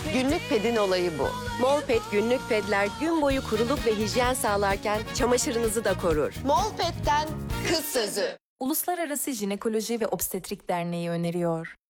Günlük pedin olayı bu. Molpet günlük pedler gün boyu kuruluk ve hijyen sağlarken çamaşırınızı da korur. Molpet'ten kız sözü. Uluslararası Jinekoloji ve Obstetrik Derneği öneriyor.